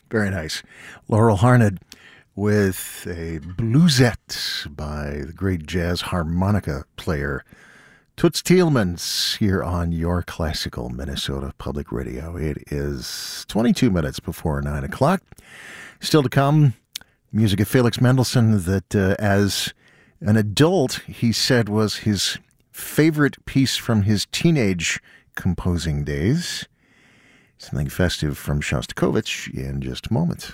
Very nice. Laurel Harned with a bluesette by the great jazz harmonica player Toots Thielemans here on your classical Minnesota Public Radio. It is 22 minutes before 9 o'clock. Still to come, music of Felix Mendelssohn that as an adult he said was his favorite piece from his teenage composing days. Something festive from Shostakovich in just a moment.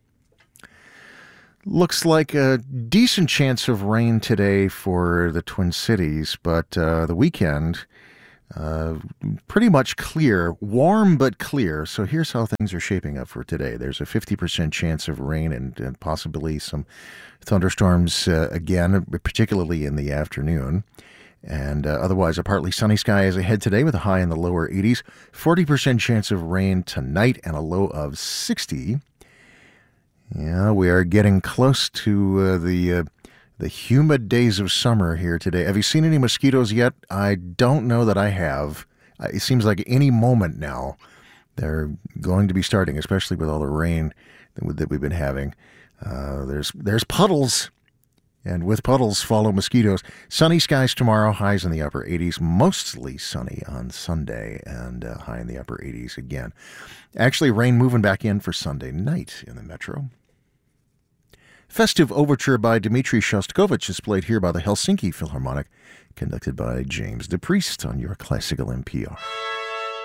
Looks like a decent chance of rain today for the Twin Cities, but the weekend, pretty much clear, warm but clear. So here's how things are shaping up for today. There's a 50% chance of rain and possibly some thunderstorms again, particularly in the afternoon. And otherwise, a partly sunny sky is ahead today with a high in the lower 80s. 40% chance of rain tonight and a low of 60. Yeah, we are getting close to the humid days of summer here today. Have you seen any mosquitoes yet? I don't know that I have. It seems like any moment now they're going to be starting, especially with all the rain that we've been having. There's puddles, and with puddles follow mosquitoes. Sunny skies tomorrow, highs in the upper 80s. Mostly sunny on Sunday, and high in the upper 80s again. Actually, rain moving back in for Sunday night in the metro. Festive overture by Dmitri Shostakovich is played here by the Helsinki Philharmonic, conducted by James DePriest on your classical NPR.